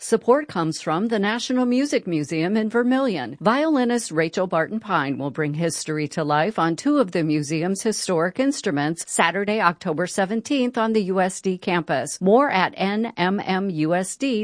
Support comes from the National Music Museum in Vermilion. Violinist Rachel Barton Pine will bring history to life on two of the museum's historic instruments Saturday, October 17th on the USD campus. More at nmmusd.org.